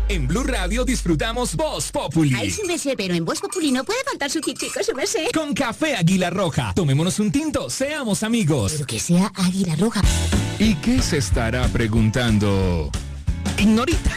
En Blue Radio disfrutamos Voz Populi. Ay, sí me sé, pero en Voz Populi no puede faltar su tintico, sí me sé. Con café Águila Roja. Tomémonos un tinto, seamos amigos. Pero que sea Águila Roja. ¿Y qué se estará preguntando Ignorita?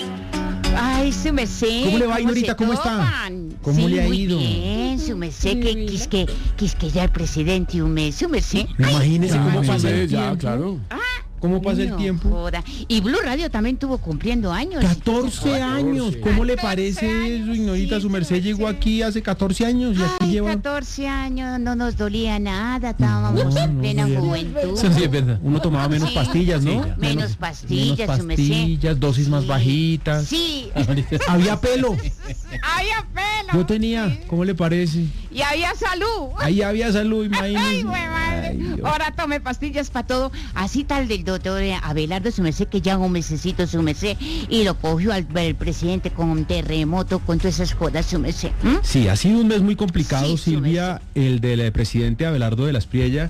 Ay, su merced. ¿Cómo le va, Ignorita? ¿Cómo está? ¿Cómo le ha ido? Bien, su merced, que ya el presidente un mes, su merced. Imagínese cómo pasa el ya, tiempo. claro. ¿Cómo pasa el tiempo? Joda. Y Blue Radio también tuvo cumpliendo años. 14 años. ¿Cómo le parece eso, Ignorita? Su merced llegó aquí hace 14 años y aquí lleva... 14 años, no nos dolía nada, estábamos en plena juventud. Eso sí es verdad. Uno tomaba menos pastillas, ¿no? Menos pastillas, menos pastillas, dosis más bajitas. Sí. Había pelo. Había pelo. Yo tenía, ¿cómo le parece? Y había salud. Ahí había salud, imagínese. Ay, güey, madre. Ahora tome pastillas para todo. Así tal del doctor Abelardo, su merced, que ya un mesecito, su merced, y lo cogió el presidente con un terremoto, con todas esas jodas, su merced. Sí, ha sido un mes muy complicado, Sí, Silvia, el del presidente Abelardo de la Espriella,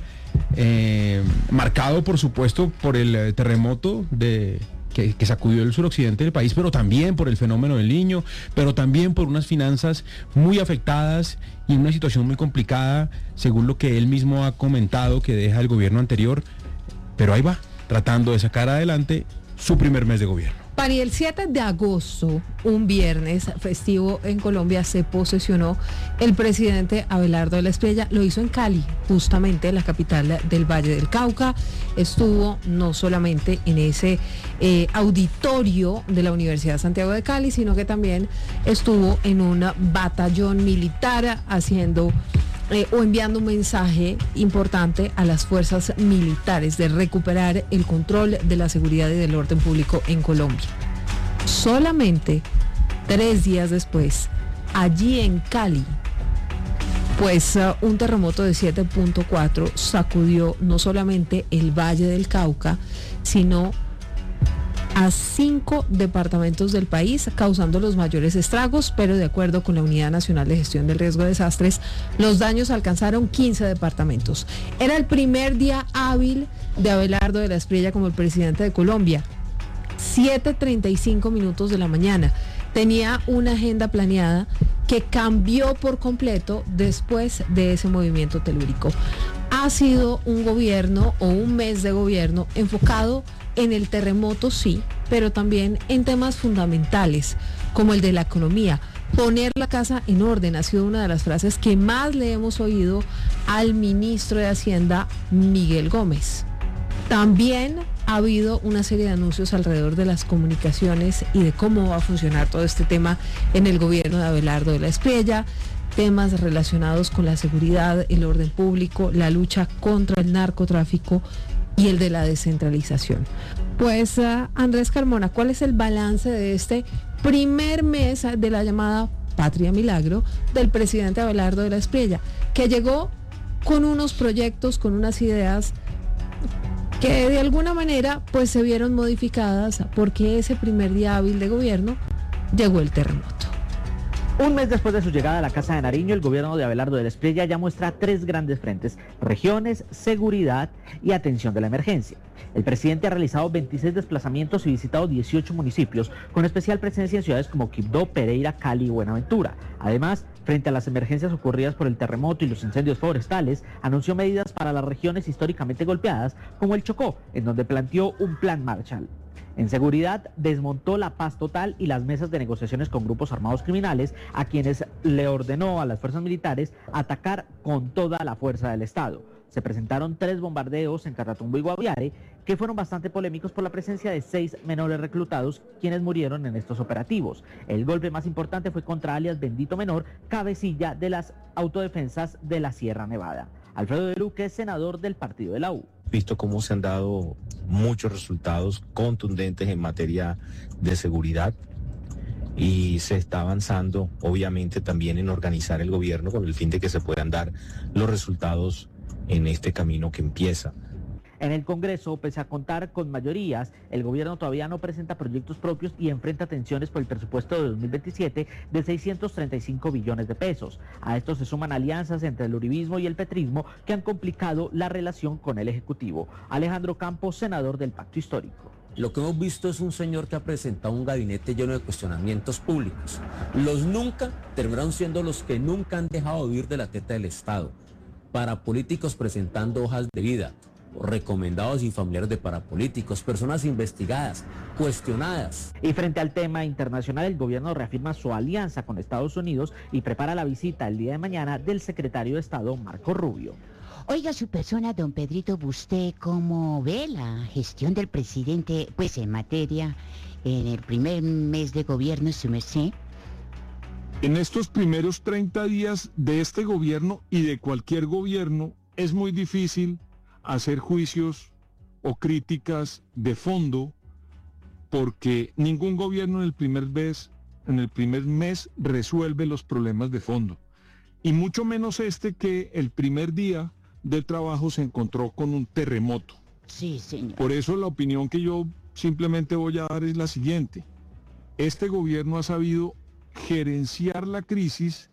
marcado, por supuesto, por el terremoto que sacudió el suroccidente del país, pero también por el fenómeno del Niño, pero también por unas finanzas muy afectadas y una situación muy complicada, según lo que él mismo ha comentado que deja el gobierno anterior, pero ahí va, tratando de sacar adelante su primer mes de gobierno. Para el 7 de agosto, un viernes festivo en Colombia, se posesionó el presidente Abelardo de la Espriella. Lo hizo en Cali, justamente la capital del Valle del Cauca. Estuvo no solamente en ese auditorio de la Universidad de Santiago de Cali, sino que también estuvo en un batallón militar haciendo o enviando un mensaje importante a las fuerzas militares de recuperar el control de la seguridad y del orden público en Colombia. Solamente 3 días después, allí en Cali, pues un terremoto de 7.4 sacudió no solamente el Valle del Cauca, sino a 5 departamentos del país, causando los mayores estragos, pero de acuerdo con la Unidad Nacional de Gestión del Riesgo de Desastres, los daños alcanzaron 15 departamentos. Era el primer día hábil de Abelardo de la Espriella como el presidente de Colombia. 7:35 de la mañana. Tenía una agenda planeada que cambió por completo después de ese movimiento telúrico. Ha sido un gobierno o un mes de gobierno enfocado en el terremoto, sí, pero también en temas fundamentales, como el de la economía. Poner la casa en orden ha sido una de las frases que más le hemos oído al ministro de Hacienda, Miguel Gómez. También ha habido una serie de anuncios alrededor de las comunicaciones y de cómo va a funcionar todo este tema en el gobierno de Abelardo de la Espriella, temas relacionados con la seguridad, el orden público, la lucha contra el narcotráfico y el de la descentralización. Pues Andrés Carmona, ¿cuál es el balance de este primer mes de la llamada Patria Milagro del presidente Abelardo de la Espriella, que llegó con unos proyectos, con unas ideas que de alguna manera pues se vieron modificadas porque ese primer día hábil de gobierno llegó el terremoto? Un mes después de su llegada a la Casa de Nariño, el gobierno de Abelardo de la Espriella ya muestra 3 grandes frentes: regiones, seguridad y atención de la emergencia. El presidente ha realizado 26 desplazamientos y visitado 18 municipios, con especial presencia en ciudades como Quibdó, Pereira, Cali y Buenaventura. Además, frente a las emergencias ocurridas por el terremoto y los incendios forestales, anunció medidas para las regiones históricamente golpeadas, como el Chocó, en donde planteó un plan Marshall. En seguridad, desmontó la paz total y las mesas de negociaciones con grupos armados criminales, a quienes le ordenó a las fuerzas militares atacar con toda la fuerza del Estado. Se presentaron 3 bombardeos en Catatumbo y Guaviare, que fueron bastante polémicos por la presencia de 6 menores reclutados, quienes murieron en estos operativos. El golpe más importante fue contra alias Bendito Menor, cabecilla de las autodefensas de la Sierra Nevada. Alfredo de Luque, senador del partido de la U. Visto cómo se han dado muchos resultados contundentes en materia de seguridad y se está avanzando obviamente también en organizar el gobierno con el fin de que se puedan dar los resultados en este camino que empieza. En el Congreso, pese a contar con mayorías, el gobierno todavía no presenta proyectos propios y enfrenta tensiones por el presupuesto de 2027 de 635 billones de pesos. A esto se suman alianzas entre el uribismo y el petrismo que han complicado la relación con el Ejecutivo. Alejandro Campos, senador del Pacto Histórico. lo que hemos visto es un señor que ha presentado un gabinete lleno de cuestionamientos públicos. Los nunca terminaron siendo los que nunca han dejado de huir de la teta del Estado. Parapolíticos presentando hojas de vida, recomendados y familiares de parapolíticos, personas investigadas, cuestionadas. Y frente al tema internacional, el gobierno reafirma su alianza con Estados Unidos y prepara la visita el día de mañana del secretario de Estado, Marco Rubio. Oiga, su persona, don Pedrito, ¿usted cómo ve la gestión del presidente, pues en materia, en el primer mes de gobierno, su merced? En estos primeros 30 días de este gobierno y de cualquier gobierno es muy difícil hacer juicios o críticas de fondo porque ningún gobierno en el primer mes resuelve los problemas de fondo. Y mucho menos este que el primer día de trabajo se encontró con un terremoto. Sí, señor. Por eso la opinión que yo simplemente voy a dar es la siguiente. Este gobierno ha sabido gerenciar la crisis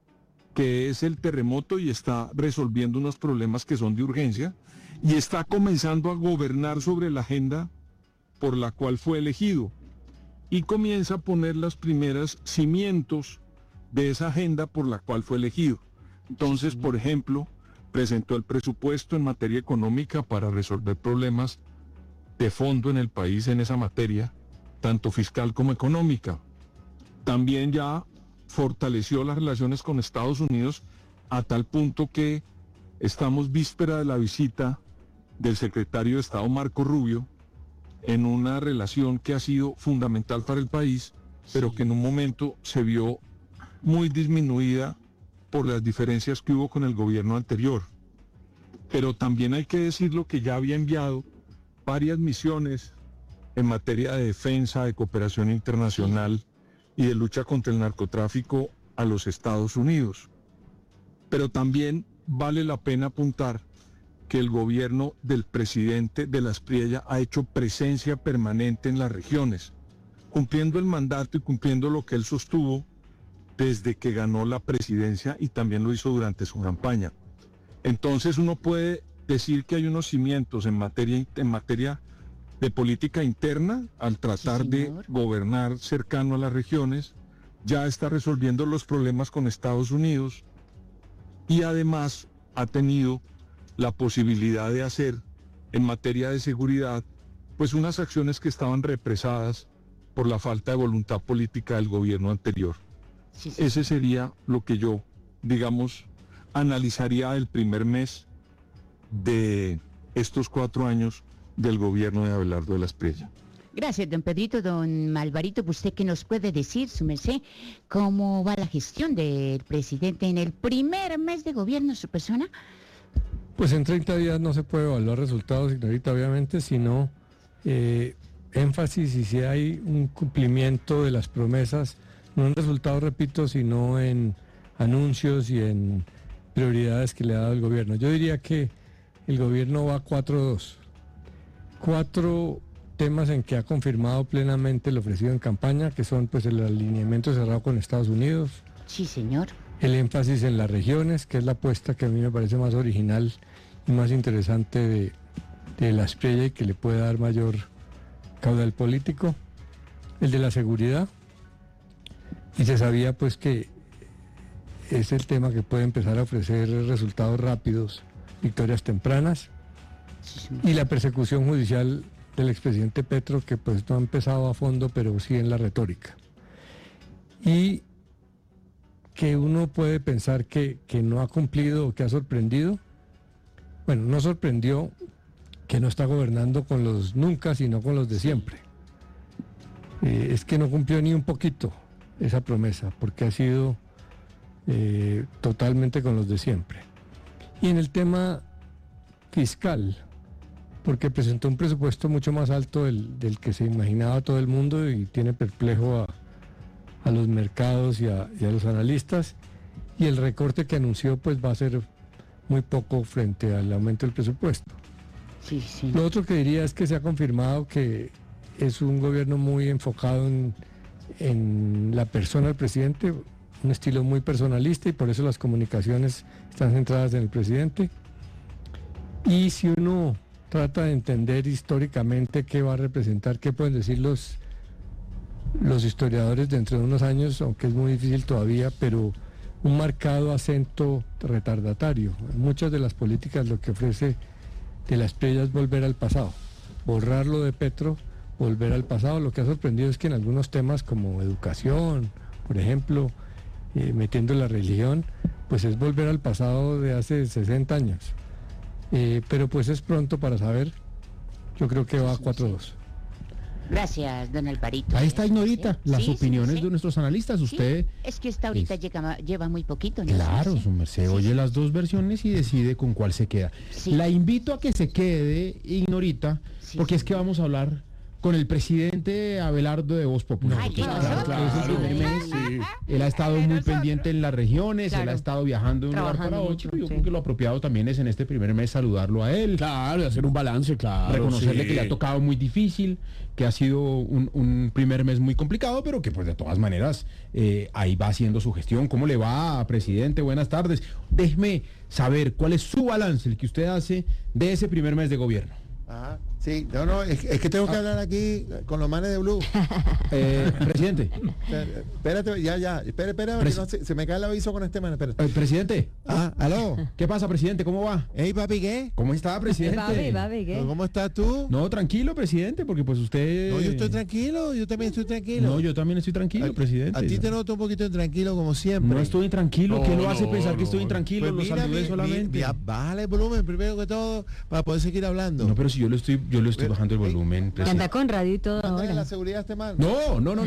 que es el terremoto y está resolviendo unos problemas que son de urgencia y está comenzando a gobernar sobre la agenda por la cual fue elegido y comienza a poner los primeros cimientos de esa agenda por la cual fue elegido. Entonces, por ejemplo, presentó el presupuesto en materia económica para resolver problemas de fondo en el país en esa materia, tanto fiscal como económica. También ya fortaleció las relaciones con Estados Unidos a tal punto que estamos víspera de la visita del secretario de Estado Marco Rubio en una relación que ha sido fundamental para el país, pero que en un momento se vio muy disminuida por las diferencias que hubo con el gobierno anterior. Pero también hay que decirlo que ya había enviado varias misiones en materia de defensa, de cooperación internacional y de lucha contra el narcotráfico a los Estados Unidos. Pero también vale la pena apuntar que el gobierno del presidente de la Aspriella ha hecho presencia permanente en las regiones, cumpliendo el mandato y cumpliendo lo que él sostuvo desde que ganó la presidencia y también lo hizo durante su campaña. Entonces uno puede decir que hay unos cimientos en materia de política interna al tratar de gobernar cercano a las regiones, ya está resolviendo los problemas con Estados Unidos y además ha tenido la posibilidad de hacer en materia de seguridad pues unas acciones que estaban represadas por la falta de voluntad política del gobierno anterior. Sí. Ese sería lo que yo, digamos, analizaría del primer mes de estos 4 años del gobierno de Abelardo de la Aspriella. Gracias, don Pedrito. Don Alvarito, ¿usted qué nos puede decir, su merced? ¿Cómo va la gestión del presidente en el primer mes de gobierno, su persona? Pues en 30 días no se puede evaluar resultados, señorita, obviamente, sino énfasis y si hay un cumplimiento de las promesas, no en resultados, repito, sino en anuncios y en prioridades que le ha dado el gobierno. Yo diría que el gobierno va 4-2. 4 temas en que ha confirmado plenamente lo ofrecido en campaña, que son pues el alineamiento cerrado con Estados Unidos. Sí, señor. El énfasis en las regiones, que es la apuesta que a mí me parece más original y más interesante de la Aspriella y que le puede dar mayor caudal político. El de la seguridad. Y se sabía pues que es el tema que puede empezar a ofrecer resultados rápidos, victorias tempranas. Y la persecución judicial del expresidente Petro, que pues no ha empezado a fondo, pero sí en la retórica. Y que uno puede pensar que no ha cumplido o que ha sorprendido. Bueno, no sorprendió que no está gobernando con los nunca, sino con los de siempre. Es que no cumplió ni un poquito esa promesa, porque ha sido totalmente con los de siempre. Y en el tema fiscal, porque presentó un presupuesto mucho más alto del que se imaginaba todo el mundo y tiene perplejo a los mercados y a los analistas, y el recorte que anunció pues va a ser muy poco frente al aumento del presupuesto. Sí, sí. Lo otro que diría es que se ha confirmado que es un gobierno muy enfocado en la persona del presidente, un estilo muy personalista, y por eso las comunicaciones están centradas en el presidente. Y si uno trata de entender históricamente qué va a representar, qué pueden decir los historiadores dentro de unos años, aunque es muy difícil todavía, pero un marcado acento retardatario. Muchas de las políticas lo que ofrece de la Espriella es volver al pasado, borrarlo de Petro, volver al pasado. Lo que ha sorprendido es que en algunos temas como educación, por ejemplo, metiendo la religión, pues es volver al pasado de hace 60 años. Pero pues es pronto para saber. Yo creo que va a 4-2. Gracias, don Alvarito. Ahí está, Ignorita, las Sí, opiniones sí. de nuestros analistas. Sí, Usted, es que esta ahorita lleva muy poquito, ¿no? claro, Sí. su merced oye las dos versiones y decide con cuál se queda. Sí. La invito a que se quede, Ignorita, Sí, porque sí. es que vamos a hablar con el presidente Abelardo de Voz Popular. Ay, Porque, ¿qué claro, pasó? es el primer mes. Él ha estado muy pendiente en las regiones, él Claro. ha estado viajando de un lugar para Trabajando otro. mucho, Yo sí. creo que lo apropiado también es en este primer mes saludarlo a él. Claro, y hacer un balance, claro. Reconocerle sí. que le ha tocado muy difícil, que ha sido un primer mes muy complicado, pero que pues de todas maneras ahí va haciendo su gestión. ¿Cómo le va, presidente? Buenas tardes. Déjeme saber cuál es su balance, el que usted hace de ese primer mes de gobierno. Ajá. Sí, no, es que tengo que hablar aquí con los manes de Blue. Presidente. Espérate, ya, espera, porque no, se me cae el aviso con este man, espérate. Presidente. Aló. ¿Qué pasa, presidente? ¿Cómo va? Hey, papi, ¿qué? ¿Cómo está, presidente? ¿Cómo estás tú? No, tranquilo, presidente, porque pues usted... No, yo estoy tranquilo, yo también estoy tranquilo. No, yo también estoy tranquilo, presidente. A ti te noto un poquito intranquilo como siempre. No estoy intranquilo. ¿Qué lo hace pensar que estoy intranquilo? Pues Lo saludé solamente. Bájale el volumen primero que todo para poder seguir hablando. No, pero si yo le estoy bajando el volumen, presidente. Anda con radio y todo Mándale ahora. la seguridad a este man. No. No,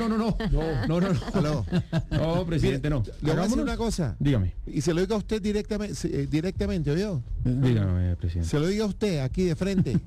Aló. No, presidente, no. Le voy a decir Hagámonos- una cosa. Dígame. Y se lo diga a usted directamente, ¿oyó? Dígame, presidente. Se lo diga a usted aquí de frente.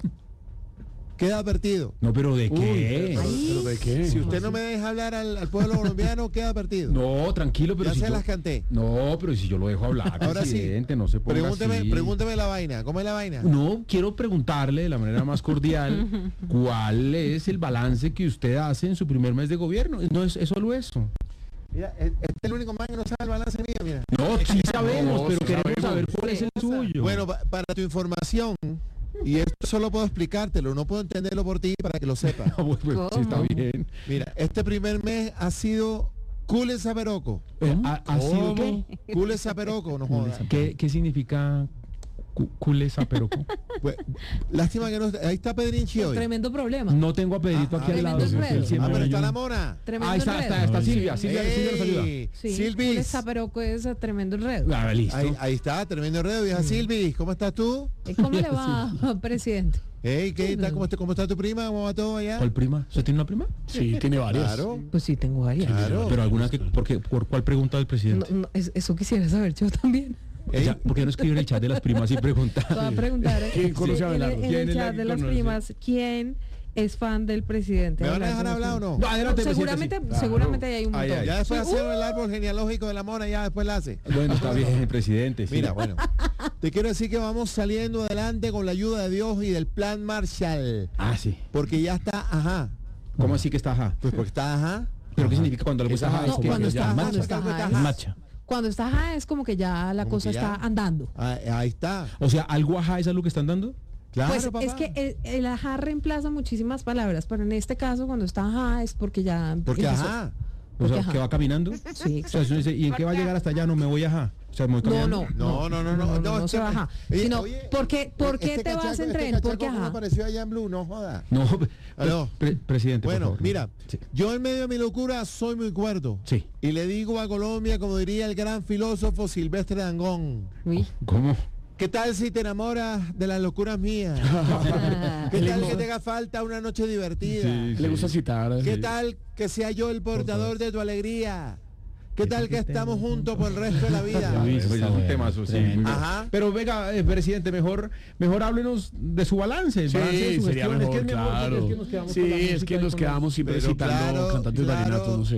Queda advertido. No, pero ¿de qué? ¿Pero de qué? Si usted no me deja hablar al pueblo colombiano, queda advertido. No, tranquilo, pero Ya si se yo... las canté. No, pero si yo lo dejo hablar, Ahora sí. presidente, no se ponga así. Pregúnteme la vaina. ¿Cómo es la vaina? No, quiero preguntarle de la manera más cordial cuál es el balance que usted hace en su primer mes de gobierno. No es solo eso. Mira, este es el único man que no sabe el balance mío, mira. No, sí sabemos, No, pero sí queremos sabemos. saber cuál es el suyo. Bueno, para tu información, y esto solo puedo explicártelo, no puedo entenderlo por ti para que lo sepas. Ah, pues, sí, está bien. Mira, este primer mes ha sido Cule Saperoco. ¿Ha sido qué? Cule Saperoco, no jodas. ¿Qué significa cule saperoco? Pues, lástima que no está. Ahí está Pedrinchi hoy. Tremendo problema. No tengo a Pedrito aquí al lado. tremendo enredo. Él siempre Pero me está ayuda. la mona. Tremendo Ahí está enredo. Silvia. Silvia nos ayuda. Ey, Sí, Silvis. el Zaperoco es tremendo enredo. Ah, listo. Ahí está, tremendo enredo, vieja Silvis. ¿Cómo estás tú? ¿Y cómo le va, presidente? Hey, ¿qué tal? ¿Cómo está tu prima? ¿Cómo va todo allá? ¿Cuál prima? ¿Usted tiene una prima? Sí, tiene varias. Claro. Pues sí, tengo varias. Claro. Pero alguna que, ¿por cuál pregunta del presidente? Eso quisiera saber yo también. Ey, Ya, ¿por qué no escribe en el chat de las primas y pregunta? Te voy a preguntar ¿Quién conoce a Abelardo? en ¿Quién el es la chat que de las conoce? primas, ¿quién es fan del presidente? ¿Me van a dejar Abelardo? hablar o no? No, adelante, Seguramente, presidente, sí. seguramente hay un Ay, montón. ay. Ya después Sí, hacer el árbol genealógico de la mona, ya después la hace. Bueno, está bien, presidente. sí. Mira, bueno, te quiero decir que vamos saliendo adelante con la ayuda de Dios y del plan Marshall. Ah, sí. Porque ya está, ajá. ¿Cómo así que está ajá? Pues porque está, ajá. ¿Pero qué significa cuando algo está ajá? No, Es que cuando ya está en ajá, marcha. cuando está Cuando ajá, está En ajá. marcha. Cuando está ajá es como que ya la Como cosa que ya. está andando. Ahí está. O sea, ¿algo ajá es algo que están dando? Claro, Pues papá. es que el ajá reemplaza muchísimas palabras, pero en este caso cuando está ajá es porque ya Porque empezó. ajá. O sea, ajá. que va caminando. Sí, O sea, si uno dice, ¿y en qué va a llegar hasta allá? No me voy ajá. O sea, me voy caminando. No se baja. Sino, ¿por qué este te vas en tren? Porque Porque ajá. ajá. apareció allá en Blue, no joda. No, Aló. presidente, por Bueno, favor, no. mira, Sí. yo en medio de mi locura soy muy cuerdo. Sí. Y le digo a Colombia, como diría el gran filósofo Silvestre Dangond, Uy. ¿Cómo? ¿qué tal si te enamoras de las locuras mías? ¿Qué tal que te haga falta una noche divertida? Le gusta citar. ¿Qué sí. tal que sea yo el portador de tu alegría? ¿Qué tal que estamos juntos por el resto de la vida? Luis, es un temazo, sí, muy bien. Ajá. Pero venga, presidente, mejor háblenos de su balance. El Sí, balance de su sería gestión. mejor, es que es mejor, claro. porque es que nos quedamos Sí, con la es música que y nos con quedamos siempre Pero citando cantantes vallenatos, no sé.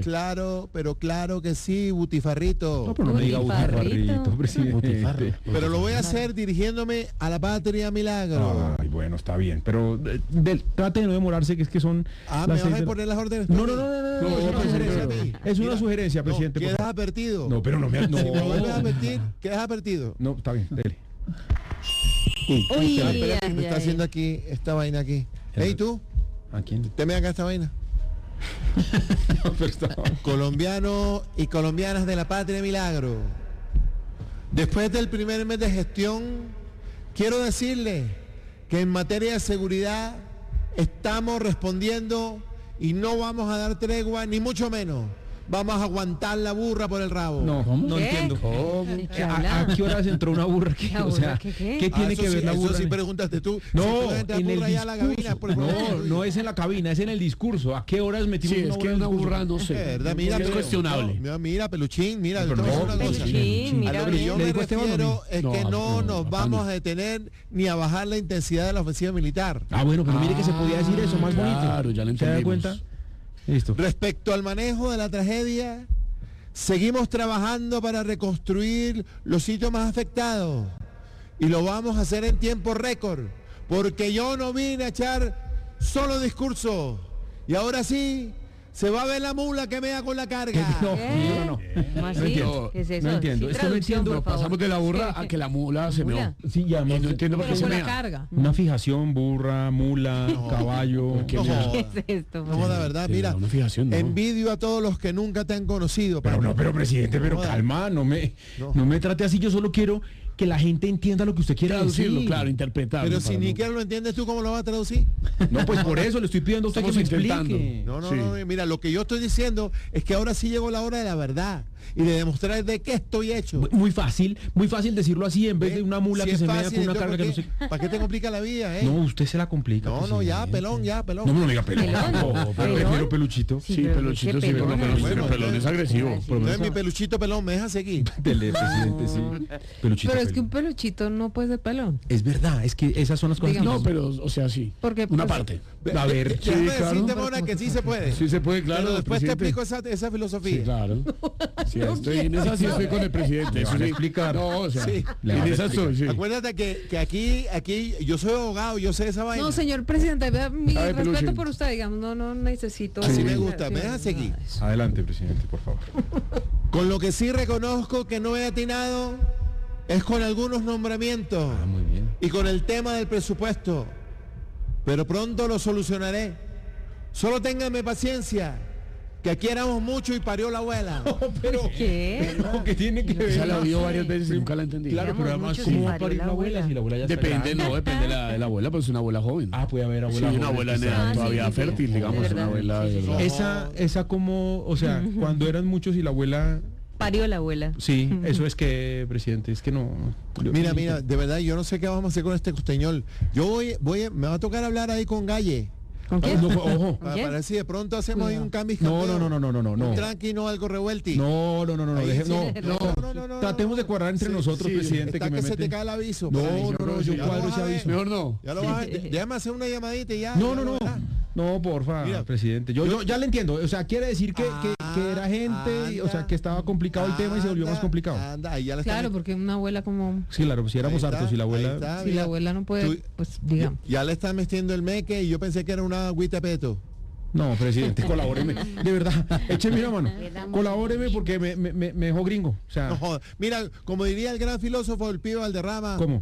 claro que sí, Butifarrito. No, pero no me diga Butifarrito. butifarrito, presidente. Pero lo voy a hacer dirigiéndome a la patria milagro. Ay, bueno, está bien. Pero trate de no demorarse, que es que son. Ah, las ¿me vas seis a de- poner las órdenes? No, es una sugerencia. Es una Mira, sugerencia, no, presidente. por quedas favor. advertido. No, pero no me. No, Si me vuelves a advertir, quedas advertido. no, está bien, dele. Uy, Espera, que me ay, está ay. haciendo aquí esta vaina aquí. Hey, tú, ¿A quién? te me acá esta vaina. Colombianos y colombianas de la Patria Milagro. Después del primer mes de gestión, quiero decirles que en materia de seguridad estamos respondiendo y no vamos a dar tregua, ni mucho menos. Vamos a aguantar la burra por el rabo. No ¿Qué? entiendo. ¿De qué habla? ¿A qué horas entró una burra? ¿La O sea, burra qué? ¿qué tiene Eso que ver sí, la burra? Eso sí preguntaste tú. No, Si tú entras en el burra allá a la cabina, discurso. por el programa No, tuyo. no es en la cabina, es en el discurso. ¿A qué horas metimos Sí, una es que burra en una el discurso? burra, no sé. ¿Verdad? Mira, es pero- cuestionable. no, mira, Peluchín, mira, Pero te voy a no, decir una cosa. Peluchín, mira A lo que bien. yo ¿Le me dijo Esteban o refiero no? es No, que no nos no, vamos Pani. a detener ni a bajar la intensidad de la ofensiva militar. Ah, bueno, pero mire que se podía decir eso más bonito. Claro, ya lo ¿Se da entendimos. cuenta? Listo. Respecto al manejo de la tragedia, seguimos trabajando para reconstruir los sitios más afectados y lo vamos a hacer en tiempo récord, porque yo no vine a echar solo discurso. Y ahora sí, se va a ver la mula que mea con la carga. No, ¿Qué? no. ¿Cómo así? entiendo. ¿Qué es eso? No entiendo. Sí, Es que no traducción, entiendo. por favor. Pasamos de la burra a que la mula se meó. Mula. Sí, ya, Y no entiendo por qué Pero se con la mea. carga. Una fijación, burra, mula, caballo. ¿Qué No mea? joda. ¿Qué es esto? No, la verdad, Sí, mira, una fijación, ¿no? envidio a todos los que nunca te han conocido. Pero Pani. no, pero presidente, pero Joda. calma, no me No. trate así. Yo solo quiero que la gente entienda lo que usted quiere Traducirlo, decir. claro, interpretarlo. Pero si para ni no- siquiera lo entiendes tú, ¿cómo lo vas a traducir? No, pues por eso le estoy pidiendo a usted que me Estamos intentando. explique. No, Sí. no, mira, lo que yo estoy diciendo es que ahora sí llegó la hora de la verdad y de demostrar de qué estoy hecho. Muy fácil decirlo así en vez de una mula Si que es se mea fácil, con una entonces, carga que no sé. ¿para qué te complica la vida, No, usted se la complica. No, no, ya, presidente. pelón, ya, pelón. No me lo diga pelón. Pelón. No, pero ¿Pelón? prefiero peluchito. Sí, Sí, pero peluchito, qué sí, pelón. pero pelón, Bueno, pelón es agresivo. Por lo Entonces menos mi peluchito pelón me deja seguir. dele, presidente, sí. Peluchito. Pero es que pelón. un peluchito no puede ser pelón. Es verdad, es que esas son las cosas. Digamos. No, pero, o sea, sí. Porque, Una pues, parte. A ver, sí, Déjame claro. decirte, Mora, que sí se puede. Sí se puede, claro. Pero después te presidente. explico esa filosofía. Sí, claro. Sí, estoy en esa sí estoy con el presidente. Le Eso van a sí. explicar. No, o sea, Sí. Le en van a esa explicar. estoy, sí. Acuérdate que aquí yo soy abogado, yo sé esa vaina. No, señor presidente, vea, mi A ver, respeto Peluche. por usted, digamos, no necesito. Así me gusta, me deja Sí, seguir. nada de eso. Adelante, presidente, por favor. Con lo que sí reconozco que no he atinado es con algunos nombramientos Ah, muy bien. y con el tema del presupuesto. Pero pronto lo solucionaré. Solo ténganme paciencia, que aquí éramos mucho y parió la abuela. ¿Qué? No, que tiene que Esa la he oído sé. varias veces y nunca la entendí. Claro, pero Éramos además, muchos y ¿cómo va a parió parir la la abuela abuela? si la abuela ya está Depende, grande? no, depende de la abuela, pues una abuela joven. Ah, puede haber Sí, abuela una joven, abuela en quizá. edad sí, todavía sí, fértil, sí, digamos, de una verdad. abuela Sí, de sí, verdad. Esa como, o sea, cuando eran muchos y la abuela... Parió la abuela. Sí, eso es que, presidente, es que no... Mira, de verdad, yo no sé qué vamos a hacer con este costeñol. Yo me va a tocar hablar ahí con Galle. ¿Con qué? No, ojo. Para, ¿Qué? para ver si de pronto hacemos ahí un cambio. y No, cambio. no, no, no, no, no, no. Un tranqui, no algo revuelti. No, Ahí deje- sí. no. Tratemos de cuadrar entre nosotros, Sí, presidente, está que me se te mete... cae el aviso. No, Pani. no, yo Ya lo cuadro vas ese a ver. aviso. Mejor no. Ya lo vas a déjame hacer una llamadita y ya. No, ya no, lo no. verás. No, porfa, Mira, presidente. Yo ya le entiendo. O sea, quiere decir que era gente, o sea, que estaba complicado el tema y se volvió más complicado. Anda, ahí ya le Claro, están- porque una abuela como... Sí, claro, si éramos ahí está, hartos y la ahí abuela... está, Si mira. la abuela no puede, Tú- pues digamos. Ya le están metiendo el meque y yo pensé que era una agüita peto. No, presidente, colabóreme. De verdad, écheme una mano. Colabóreme porque me dejó gringo. O sea, No joda. Mira, como diría el gran filósofo, el pibe Valderrama. ¿cómo?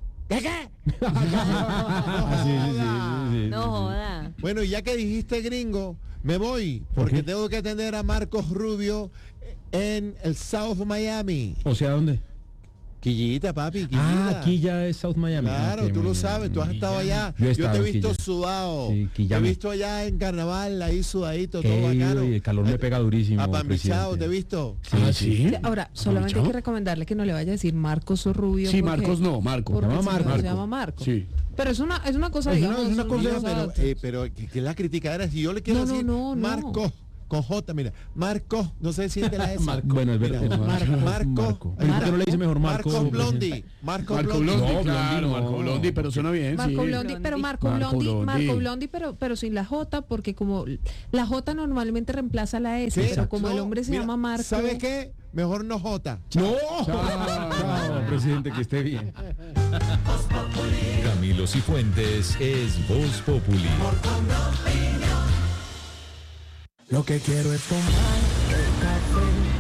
Ah, sí. No joda. Bueno, y ya que dijiste gringo, me voy, porque tengo que atender a Marcos Rubio en el South Miami. O sea, ¿dónde? Quillita, papi, Quillita. Ah, aquí ya es South Miami. Claro, Ah, qué tú lo muy sabes, bien. tú has estado allá. Yo he Yo te estado he visto Quilla. sudado. Sí, Te he Quillame. visto allá en carnaval, ahí sudadito, todo Ey, bacano. oye, el calor me pega durísimo, Apambichado, presidente. te he visto. Ah, sí. Ahora, solamente hay que recomendarle que no le vaya a decir Marcos o Rubio. Sí, porque- Marcos no, Marco. porque Se llama si no, Marco. se llama Marco. Sí. Pero es una cosa, Es digamos. una cosa, Pero que la criticadera, si yo le quiero No, no, decir no, no. Marcos, con J, mira, Marcos, no sé si es de la S. Bueno, es verdad. Mira, Marco. ¿Por qué no le dice mejor Marco? Marco Blondi. presidente? Marco Marco Blondi. Blondi, No, claro, Blondi no. Marco Blondi, pero suena bien, Marco sí. Blondi, pero Marco Marco Blondi, Blondi. Marco Blondi, pero sin la J, porque como la J normalmente reemplaza la S, Sí, pero como el no, hombre se mira, llama Marco. ¿Sabe qué? Mejor no J. No, chao, presidente, que esté bien. Camilo Cifuentes es Voz Populi. Lo que quiero es tomar café